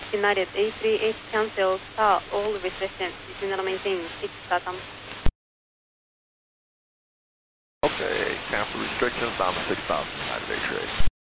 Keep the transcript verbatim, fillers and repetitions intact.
United A three eight cancel, star, all reception, signal maintain, six Statham. Okay, cancel restrictions, I'm six thousand, United A three eight.